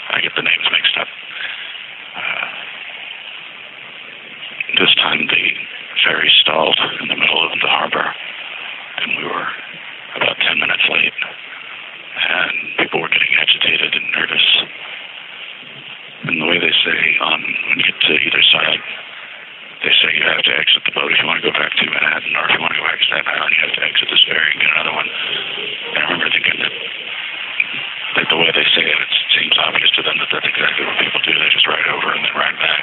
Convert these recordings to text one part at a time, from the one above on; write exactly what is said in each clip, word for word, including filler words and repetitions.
I get the names mixed up. Uh, this time the ferry stalled in the middle of the harbor, and we were about ten minutes late, and people were getting agitated and nervous. And the way they say, um, when you get to either side, they say you have to exit the boat if you want to go back to Manhattan, or if you want to go back to Staten Island, you have to exit this ferry and get another one. And I remember thinking that, that the way they say it, it seems obvious to them that that's exactly what people do. They just ride over and then ride back.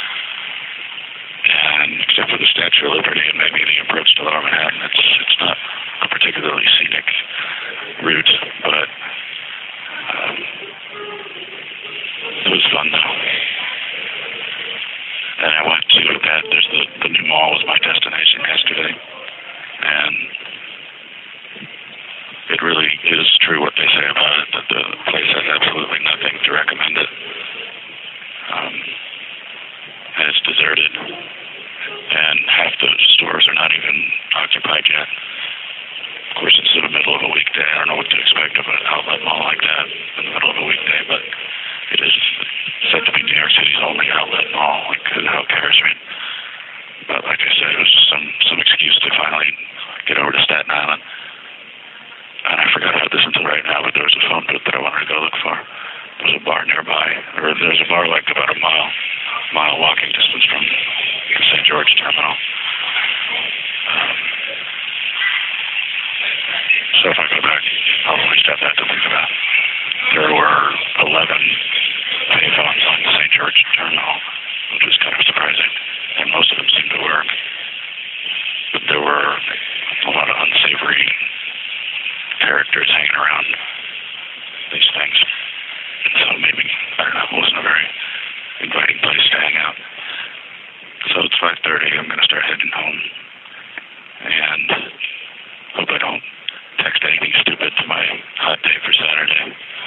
And except for the Statue of Liberty and maybe the approach to Lower Manhattan, it's it's not a particularly scenic route, but um, it was fun though. And I went to that, there's the, the new mall was my destination yesterday, and it really is true what they say about it, that the place has absolutely nothing to recommend it. Um, and it's deserted, and half the stores are not even occupied yet. Of course, it's in the middle of a weekday. I don't know what to expect of an outlet mall like that in the middle of a weekday, but it is said to be New York City's only outlet mall. Like, how cares, right? But like I said, it was just some, some excuse to finally get over to Staten Island. And I forgot about this until right now, but there was a phone booth that I wanted to go look for. There was a bar nearby, or there was a bar like about a mile, mile walking distance from the Saint George terminal. Um, so if I go back, I'll at least have that to think about. There were eleven payphones on the Saint George terminal, which was kind of surprising, and most of them seemed to work. But there were a lot of unsavory characters hanging around these things. So maybe, I don't know, it wasn't a very inviting place to hang out. So it's five thirty, I'm going to start heading home. And hope I don't text anything stupid to my hot day for Saturday.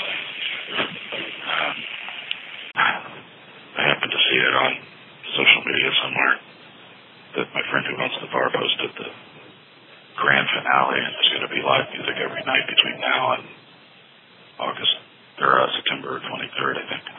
Um, I happened to see it on social media somewhere that my friend who owns the bar posted the grand finale, and there's going to be live music every night between now and August, or uh, September twenty-third, I think.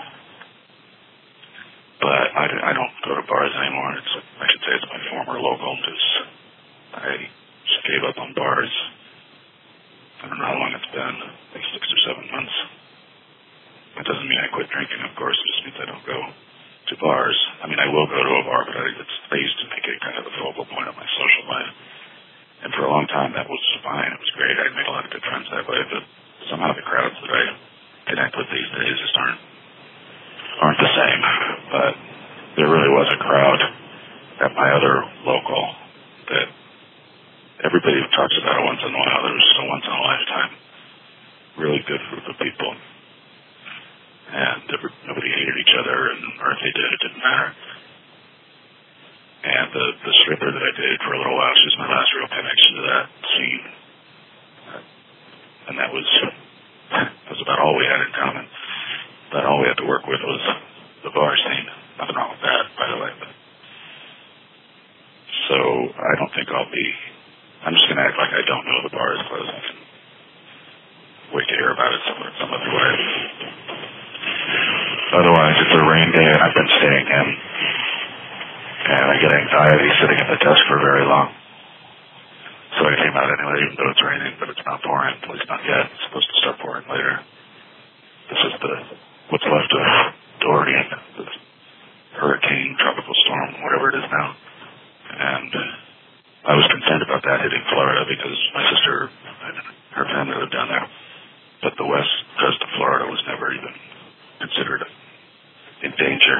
But I, I don't go to bars anymore. It's, I should say it's my former local, because I just gave up on bars. I don't know how long it's been, like six or seven months. That doesn't mean I quit drinking, of course. It just means I don't go to bars. I mean, I will go to a bar, but I, it's, I used to make it kind of a focal point of my social life. And for a long time, that was fine. It was great. I made a lot of good friends that way, but somehow the crowds that I connect with these days just aren't aren't the same. But there really was a crowd at my other local that everybody talks about it once in a while. There was just a once in a lifetime, really good group of people. And every, nobody hated each other, and or if they did, it didn't matter. And the, the stripper that I dated for a little while, she was my last real connection to that scene. And that was, that was about all we had in common. About all we had to work with was the bar scene. Nothing wrong with that, by the way. But, so I don't think I'll be, I'm just going to act like I don't know the bar is closed. I can wait to hear about it some, some other way. Otherwise, it's a rain day and I've been staying in. And I get anxiety sitting at the desk for very long. So I came out anyway, even though it's raining, but it's not pouring, at least not yet. It's supposed to start pouring later. This is the what's left of Dorian, the hurricane, tropical storm, whatever it is now. And I was concerned about that hitting Florida because my sister and her family lived down there. But the west coast of Florida was never even considered in danger.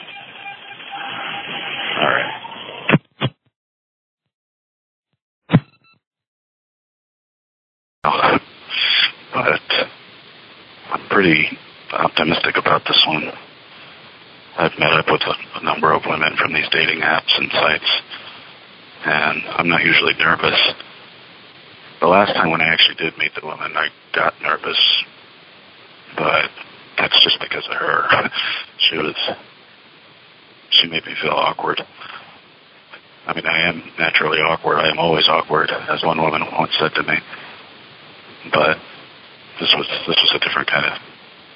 All right. But I'm pretty optimistic about this one. I've met up with a, a number of women from these dating apps and sites, and I'm not usually nervous. The last time when I actually did meet the woman, I got nervous, but that's just because of her. She was, she made me feel awkward. I mean, I am naturally awkward. I am always awkward, as one woman once said to me. But this was this was a different kind of